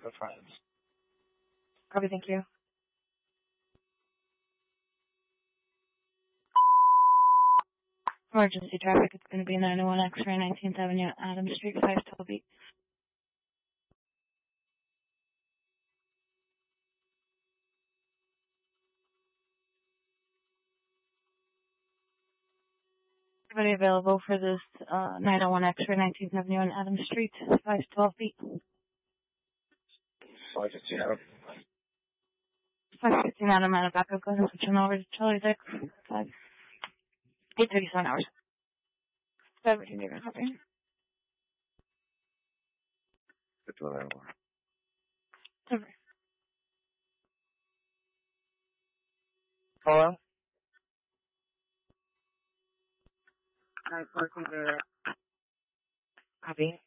for friends. Copy, thank you. Emergency traffic, it's going to be 901 X-ray 19th Avenue, Adams Street, 512B. Everybody available for this 901 X-ray 19th Avenue and Adams Street, 512B. 515 Adam. 515 Adam, out of backup, go ahead and switch him over to Charlie 6, 5, 8:37 hours. 17, you're going to copy. 51 hour. Over. Hello? Hi, working there. Copy.